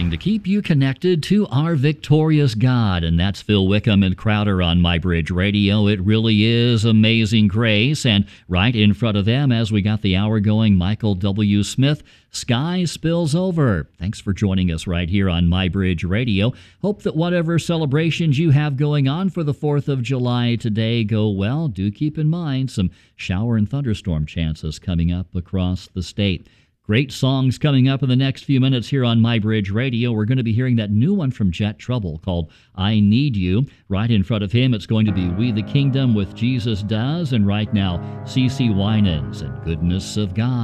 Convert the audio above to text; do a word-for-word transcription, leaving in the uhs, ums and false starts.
broadcasting to keep you connected to our victorious God. And that's Phil Wickham and Crowder on MyBridge Radio. It really is Amazing Grace. And right in front of them, as we got the hour going, Michael W. Smith, Sky Spills Over. Thanks for joining us right here on MyBridge Radio. Hope that whatever celebrations you have going on for the fourth of July today go well. Do keep in mind some shower and thunderstorm chances coming up across the state. Great songs coming up in the next few minutes here on MyBridge Radio. We're going to be hearing that new one from Jet Trouble called I Need You. Right in front of him, it's going to be We the Kingdom with Jesus Does. And right now, CeCe Winans and Goodness of God.